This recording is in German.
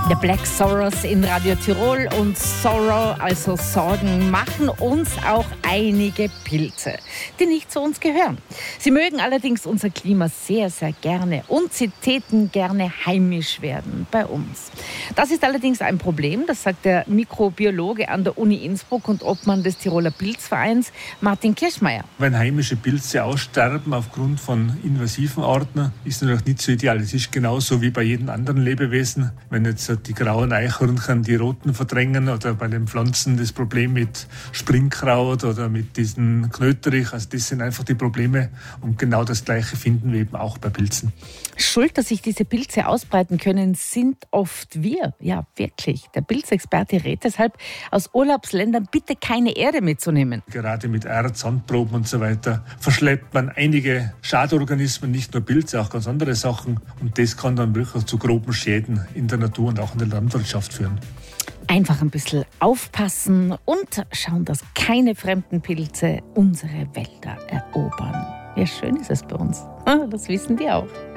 Der Black Sorrows in Radio Tirol und Sorrow, also Sorgen, machen uns auch einige Pilze, die nicht zu uns gehören. Sie mögen allerdings unser Klima sehr, sehr gerne und sie täten gerne heimisch werden bei uns. Das ist allerdings ein Problem, das sagt der Mikrobiologe an der Uni Innsbruck und Obmann des Tiroler Pilzvereins, Martin Kirschmeier. Wenn heimische Pilze aussterben aufgrund von invasiven Arten, ist natürlich nicht so ideal. Es ist genauso wie bei jedem anderen Lebewesen. Wenn jetzt die grauen Eichhörnchen die roten verdrängen oder bei den Pflanzen das Problem mit Springkraut oder mit diesen Knöterich, also das sind einfach die Probleme und genau das Gleiche finden wir eben auch bei Pilzen. Schuld, dass sich diese Pilze ausbreiten können, sind oft wir. Ja, wirklich. Der Pilzexperte rät deshalb, aus Urlaubsländern bitte keine Erde mitzunehmen. Gerade mit Erz, Sandproben und so weiter verschleppt man einige Schadorganismen, nicht nur Pilze, auch ganz andere Sachen. Und das kann dann wirklich zu groben Schäden in der Natur und auch in der Landwirtschaft führen. Einfach ein bisschen aufpassen und schauen, dass keine fremden Pilze unsere Wälder erobern. Ja, schön ist es bei uns. Das wissen die auch.